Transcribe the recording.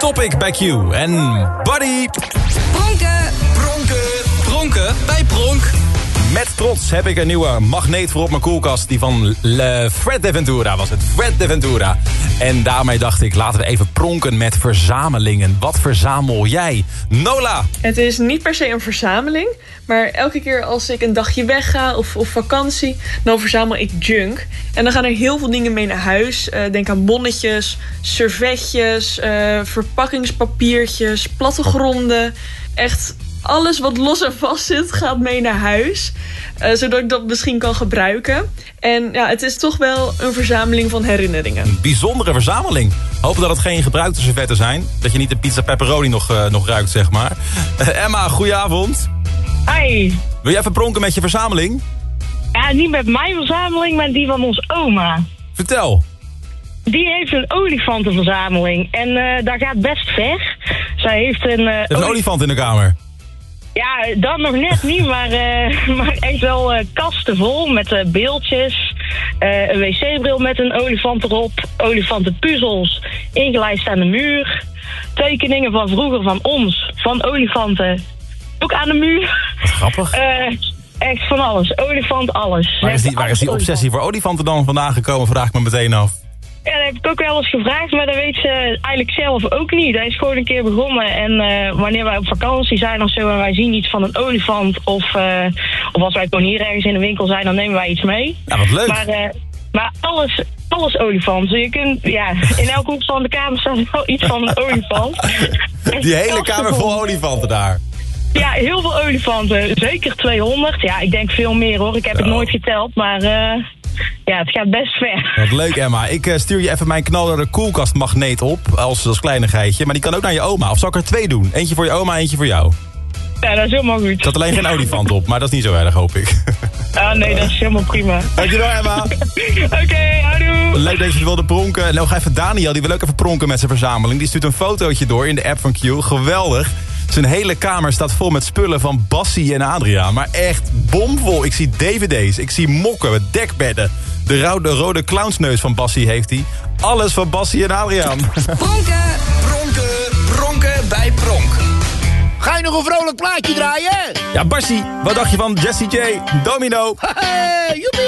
Topic bij Q en Buddy. Pronken, Pronken, pronken bij Pronk. Met trots heb ik een nieuwe magneet voor op mijn koelkast. Die van Fred de Ventura was het. Fred de Ventura. En daarmee dacht ik, laten we even pronken met verzamelingen. Wat verzamel jij? Nola! Het is niet per se een verzameling. Maar elke keer als ik een dagje wegga of vakantie, dan verzamel ik junk. En dan gaan er heel veel dingen mee naar huis. Denk aan bonnetjes, servetjes, verpakkingspapiertjes, plattegronden. Echt alles wat los en vast zit gaat mee naar huis. Zodat ik dat misschien kan gebruiken. En ja, het is toch wel een verzameling van herinneringen. Een bijzondere verzameling. Hopen dat het geen gebruikte servetten zijn. Dat je niet de pizza pepperoni nog ruikt, zeg maar. Emma, goedenavond. Hi. Wil jij even pronken met je verzameling? Ja, niet met mijn verzameling, maar die van ons oma. Vertel. Die heeft een olifantenverzameling. En dat gaat best ver. Zij heeft een olifant in de kamer. Ja, dat nog net niet, maar echt wel kasten vol met beeldjes. Een wc-bril met een olifant erop. Olifantenpuzzels ingelijst aan de muur. Tekeningen van vroeger van ons, van olifanten. Ook aan de muur. Wat grappig. Echt van alles. Olifant, alles. Waar is die obsessie voor olifanten dan vandaan gekomen, vraag ik me meteen af. Ja, dat heb ik ook wel eens gevraagd, maar dat weet ze eigenlijk zelf ook niet. Hij is gewoon een keer begonnen en wanneer wij op vakantie zijn of zo en wij zien iets van een olifant of als wij gewoon hier ergens in de winkel zijn, dan nemen wij iets mee. Ja, wat leuk. Maar alles olifant. Dus je kunt, ja, in elke hoek van de kamer staat wel iets van een olifant. Die hele kamer vol olifanten daar. Ja, heel veel olifanten. Zeker 200. Ja, ik denk veel meer hoor. Ik heb het nooit geteld, maar ja, het gaat best ver. Wat leuk, Emma. Ik stuur je even mijn knalharde koelkastmagneet op als kleinigheidje. Maar die kan ook naar je oma. Of zal ik er 2 doen? Eentje voor je oma, eentje voor jou. Ja, dat is helemaal goed. Er zat alleen geen olifant op, maar dat is niet zo erg, hoop ik. Ah, nee, dat is helemaal prima. Dankjewel, Emma. Oké, houdoe. Leuk dat je wilde pronken. En nog even Daniel, die wil ook even pronken met zijn verzameling. Die stuurt een fotootje door in de app van Q. Geweldig. Zijn hele kamer staat vol met spullen van Bassie en Adriaan. Maar echt bomvol. Ik zie dvd's, ik zie mokken, dekbedden. De rode clownsneus van Bassie heeft hij. Alles van Bassie en Adriaan. pronken, Pronken, pronken bij Pronk. Ga je nog een vrolijk plaatje draaien? Ja, Bassie, wat dacht je van Jessie J? Domino. Joepie!